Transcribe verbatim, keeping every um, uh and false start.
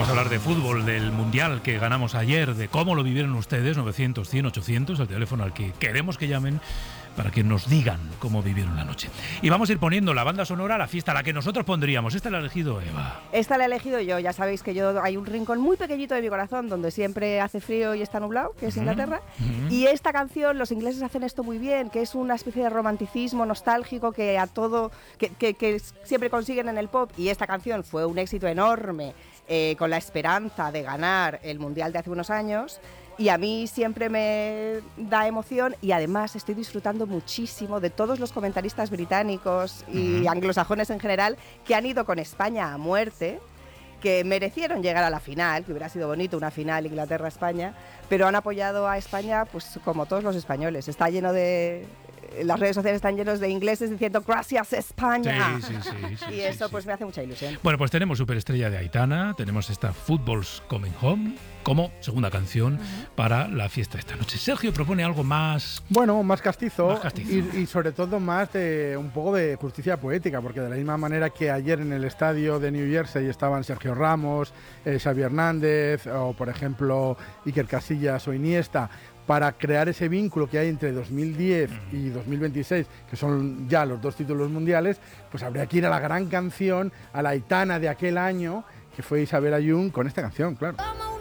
Vamos a hablar de fútbol, del Mundial que ganamos ayer, de cómo lo vivieron ustedes, novecientos, cien, ochocientos, el teléfono al que queremos que llamen para que nos digan cómo vivieron la noche. Y vamos a ir poniendo la banda sonora a la fiesta, la que nosotros pondríamos. Esta la ha elegido Eva. Esta la he elegido yo. Ya sabéis que yo hay un rincón muy pequeñito de mi corazón donde siempre hace frío y está nublado, que es Inglaterra. Uh-huh. Y esta canción, los ingleses hacen esto muy bien, que es una especie de romanticismo nostálgico que a todo, que, que, que siempre consiguen en el pop. Y esta canción fue un éxito enorme, eh, con la esperanza de ganar el Mundial de hace unos años. Y a mí siempre me da emoción y además estoy disfrutando muchísimo de todos los comentaristas británicos y uh-huh. anglosajones en general que han ido con España a muerte, que merecieron llegar a la final, que hubiera sido bonito una final Inglaterra-España, pero han apoyado a España pues como todos los españoles. Está lleno de... Las redes sociales están llenos de ingleses diciendo gracias España. Sí, sí, sí, sí, y eso sí, pues sí. me hace mucha ilusión. Bueno, pues tenemos Superestrella de Aitana, tenemos esta Football's Coming Home como segunda canción uh-huh. para la fiesta de esta noche. Sergio propone algo más... Bueno, más castizo, más castizo. Y, y sobre todo más de un poco de justicia poética, porque de la misma manera que ayer en el estadio de New Jersey estaban Sergio Ramos, eh, Xavi Hernández o por ejemplo Iker Casillas o Iniesta, para crear ese vínculo que hay entre dos mil diez y dos mil veintiséis, que son ya los dos títulos mundiales, pues habría que ir a la gran canción, a la Aitana de aquel año, que fue Isabel Ayun, con esta canción, claro.